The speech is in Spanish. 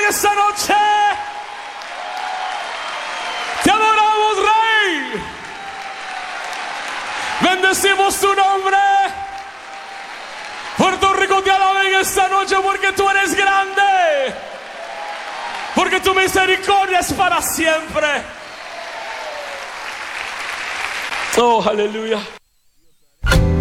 esta noche. Te adoramos, Rey. Bendecimos tu nombre. Puerto Rico te alaba en esta noche porque tú eres grande. Porque tu misericordia es para siempre. Oh, aleluya.